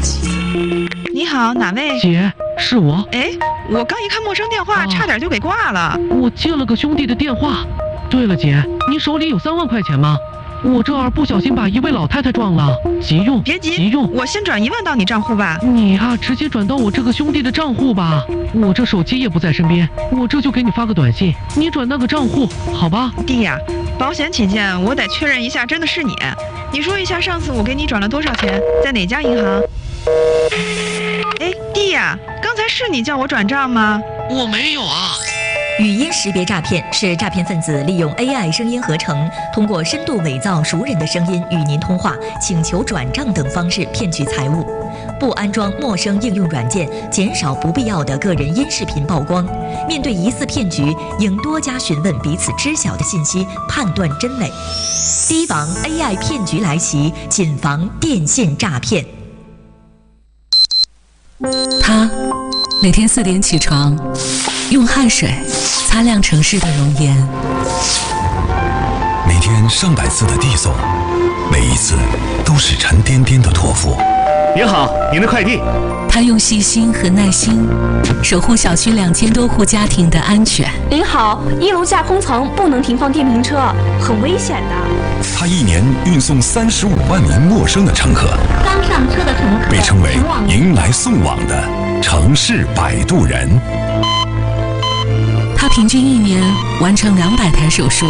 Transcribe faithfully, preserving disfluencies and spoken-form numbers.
你好，哪位？ 姐，是我。 哎，我刚一看陌生电话， 哦、 差点就给挂了。 我接了个兄弟的电话。对了，姐，你手里有三万块钱吗？我这儿不小心把一位老太太撞了，急用。 别急， 急用。 我先转一万到你账户吧。 你啊，直接转到我这个兄弟的账户吧。我这手机也不在身边，我这就给你发个短信，你转那个账户，好吧？ 弟呀，保险起见，我得确认一下，真的是你。你说一下上次我给你转了多少钱，在哪家银行？哎，弟呀，刚才是你叫我转账吗？ 我没有啊。 语音识别诈骗是诈骗分子利用 A I 声音合成，通过深度伪造熟人的声音与您通话、请求转账等方式骗取财物。不安装陌生应用软件，减少不必要的个人音视频曝光。面对疑似骗局，应多加询问彼此知晓的信息，判断真伪。提防 A I 骗局来袭，谨防电信诈骗。 他每天四点起床，用汗水擦亮城市的容颜。 每天上百次的递送，每一次都是沉甸甸的托付。 您好，您的快递。 他用细心和耐心守护小区两千多户家庭的安全。 您好，一楼架空层不能停放电瓶车，很危险的。 他一年运送三十五万名陌生的乘客， 刚上车的乘客被称为迎来送往的城市摆渡人。 他平均一年完成两百台手术，